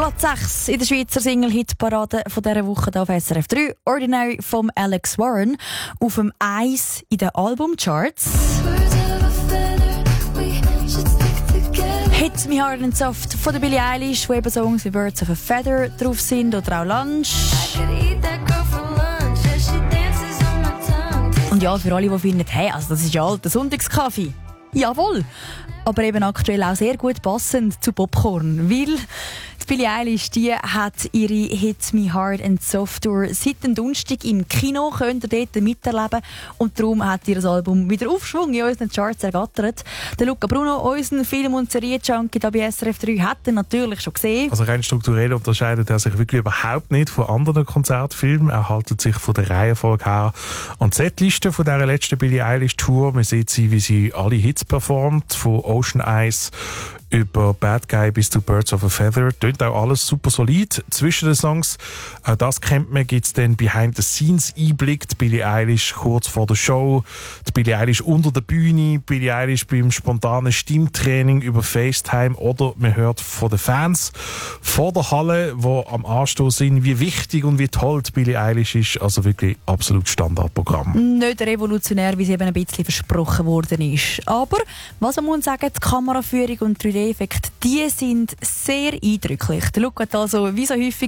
Platz 6 in der Schweizer Single-Hit-Parade von dieser Woche auf SRF 3. Ordinary vom Alex Warren. Auf dem 1 in den Albumcharts. Hit Me Hard and Soft von der Billie Eilish, wo eben Songs wie Birds of a Feather drauf sind oder auch Lunch. Und ja, für alle, die finden, hey, also das ist ja alter Sonntagskaffee. Jawohl! Aber eben aktuell auch sehr gut passend zu Popcorn, weil die Billie Eilish, die hat ihre Hit Me Hard and Soft Tour seit dem Donnerstag im Kino, könnt ihr dort miterleben, und darum hat ihr das Album wieder Aufschwung in unseren Charts ergattert. Der Luca Bruno, unseren Film- und Serie-Junkie da bei SRF 3, hat er natürlich schon gesehen. Also rein strukturell unterscheidet er sich wirklich überhaupt nicht von anderen Konzertfilmen. Er haltet sich von der Reihenfolge her an die Setliste von dieser letzten Billie Eilish Tour. Man sieht sie, wie sie alle Hits performt, von Ocean Eyes über Bad Guy bis zu Birds of a Feather. Tönt auch alles super solid zwischen den Songs. Auch das kennt man, gibt's dann Behind-the-Scenes-Einblick. Die Billie Eilish kurz vor der Show, die Billie Eilish unter der Bühne, Billie Eilish beim spontanen Stimmtraining über FaceTime, oder man hört von den Fans vor der Halle, die am Anstoß sind, wie wichtig und wie toll die Billie Eilish ist. Also wirklich absolut Standardprogramm. Nicht revolutionär, wie es eben ein bisschen versprochen worden ist. Aber, was man muss sagen, die Kameraführung und 3D-Effekte, die sind sehr eindrücklich. Der Look hat also, wie so häufig,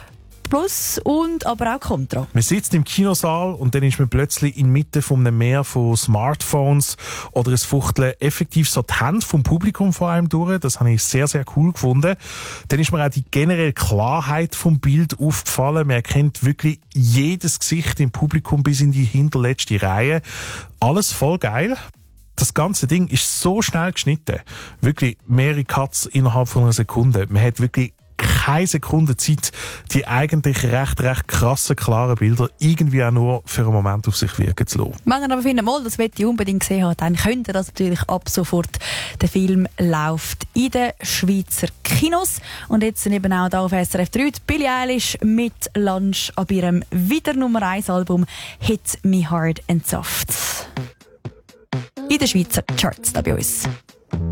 Plus und aber auch Kontra. Man sitzt im Kinosaal und dann ist man plötzlich inmitten von einem Meer von Smartphones oder es fuchteln effektiv so die Hände vom Publikum vor einem durch. Das habe ich sehr, sehr cool gefunden. Dann ist mir auch die generelle Klarheit vom Bild aufgefallen. Man erkennt wirklich jedes Gesicht im Publikum bis in die hinterletzte Reihe. Alles voll geil. Das ganze Ding ist so schnell geschnitten. Wirklich mehrere Cuts innerhalb von einer Sekunde. Man hat wirklich keine Sekunde Zeit, die eigentlich recht krassen, klaren Bilder irgendwie auch nur für einen Moment auf sich wirken zu lassen. Wenn ihr aber findet, mal, das möchte ich unbedingt gesehen haben, dann könnt ihr das natürlich ab sofort. Der Film läuft in den Schweizer Kinos. Und jetzt sind eben auch da auf SRF 3 die Billie Eilish mit Lunch ab ihrem wieder Nummer 1 Album Hit Me Hard and Soft. In den Schweizer Charts da bei uns.